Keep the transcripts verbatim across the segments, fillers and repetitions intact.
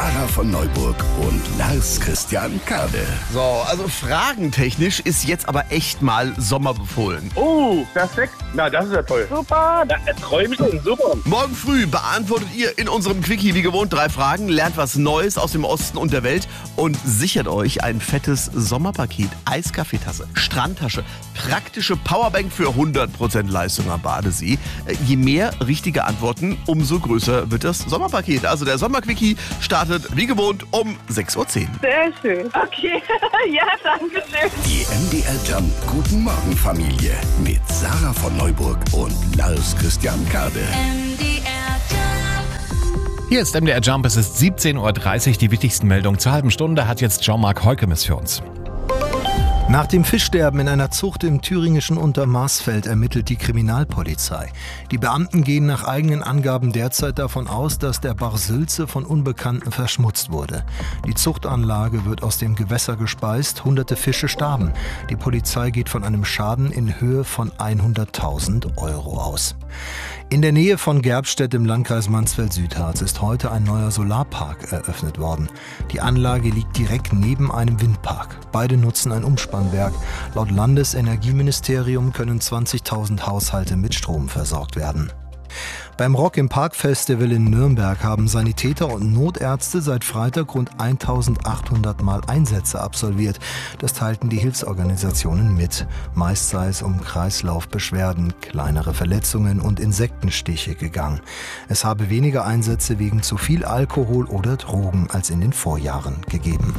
Sarah von Neuburg und Lars Christian Kade. So, also fragentechnisch ist jetzt aber echt mal Sommer befohlen. Oh, perfekt. Na, das ist ja toll. Super, da träume ich denn. Super. Morgen früh beantwortet ihr in unserem Quickie wie gewohnt drei Fragen, lernt was Neues aus dem Osten und der Welt und sichert euch ein fettes Sommerpaket. Eiskaffeetasse, Strandtasche, praktische Powerbank für hundert Prozent Leistung am Badesee. Je mehr richtige Antworten, umso größer wird das Sommerpaket. Also der Sommerquickie startet wie gewohnt um sechs Uhr zehn. Sehr schön. Okay, ja, danke schön. Die M D R Jump Guten Morgen Familie mit Sarah von Neuburg und Lars Christian Kade. M D R Jump. Hier ist M D R Jump, es ist siebzehn Uhr dreißig, die wichtigsten Meldungen zur halben Stunde hat jetzt Jean-Marc Heukemes für uns. Nach dem Fischsterben in einer Zucht im thüringischen Untermarsfeld ermittelt die Kriminalpolizei. Die Beamten gehen nach eigenen Angaben derzeit davon aus, dass der Bach Sülze von Unbekannten verschmutzt wurde. Die Zuchtanlage wird aus dem Gewässer gespeist, hunderte Fische starben. Die Polizei geht von einem Schaden in Höhe von hunderttausend Euro aus. In der Nähe von Gerbstedt im Landkreis Mansfeld-Südharz ist heute ein neuer Solarpark eröffnet worden. Die Anlage liegt direkt neben einem Windpark. Beide nutzen ein Umspannwerk. Laut Landesenergieministerium können zwanzigtausend Haushalte mit Strom versorgt werden. Beim Rock im Park Festival in Nürnberg haben Sanitäter und Notärzte seit Freitag rund eintausendachthundert Mal Einsätze absolviert. Das teilten die Hilfsorganisationen mit. Meist sei es um Kreislaufbeschwerden, kleinere Verletzungen und Insektenstiche gegangen. Es habe weniger Einsätze wegen zu viel Alkohol oder Drogen als in den Vorjahren gegeben.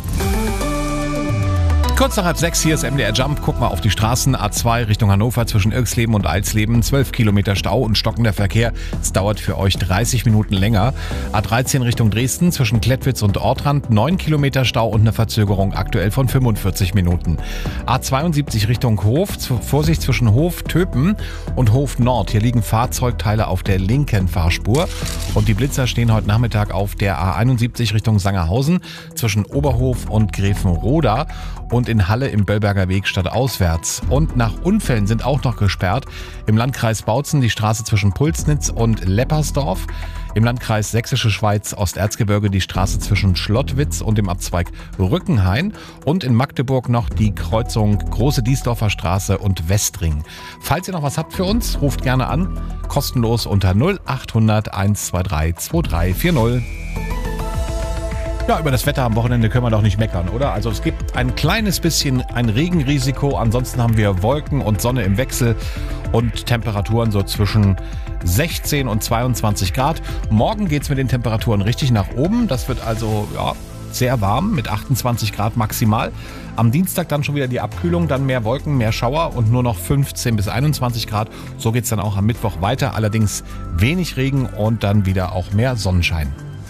Kurz nach halb sechs, hier ist M D R Jump. Guck mal auf die Straßen. A zwei Richtung Hannover zwischen Irksleben und Eilsleben. zwölf Kilometer Stau und stockender Verkehr. Es dauert für euch dreißig Minuten länger. A dreizehn Richtung Dresden zwischen Klettwitz und Ortrand. neun Kilometer Stau und eine Verzögerung aktuell von fünfundvierzig Minuten. A zweiundsiebzig Richtung Hof. Vorsicht zwischen Hof Töpen und Hof Nord. Hier liegen Fahrzeugteile auf der linken Fahrspur. Und die Blitzer stehen heute Nachmittag auf der A einundsiebzig Richtung Sangerhausen zwischen Oberhof und Gräfenroda. Und in Halle im Böllberger Weg stadtauswärts. Und nach Unfällen sind auch noch gesperrt im Landkreis Bautzen die Straße zwischen Pulsnitz und Leppersdorf, im Landkreis Sächsische Schweiz Osterzgebirge die Straße zwischen Schlottwitz und dem Abzweig Rückenhain und in Magdeburg noch die Kreuzung Große Diesdorfer Straße und Westring. Falls ihr noch was habt für uns, ruft gerne an, kostenlos unter null achthundert einhundertzweiunddreißig zweiunddreißig vierzig. Ja, über das Wetter am Wochenende können wir doch nicht meckern, oder? Also es gibt ein kleines bisschen ein Regenrisiko, ansonsten haben wir Wolken und Sonne im Wechsel und Temperaturen so zwischen sechzehn und zweiundzwanzig Grad. Morgen geht's mit den Temperaturen richtig nach oben, das wird also ja, sehr warm mit achtundzwanzig Grad maximal. Am Dienstag dann schon wieder die Abkühlung, dann mehr Wolken, mehr Schauer und nur noch fünfzehn bis einundzwanzig Grad. So geht's dann auch am Mittwoch weiter, allerdings wenig Regen und dann wieder auch mehr Sonnenschein.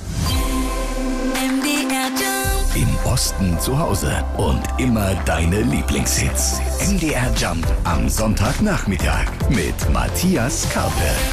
Im Osten zu Hause und immer deine Lieblingshits. M D R Jump am Sonntagnachmittag mit Matthias Karpe.